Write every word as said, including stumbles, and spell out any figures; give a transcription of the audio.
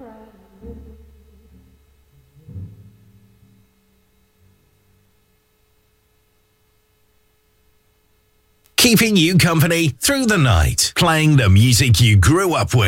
Keeping you company through the night, playing the music you grew up with.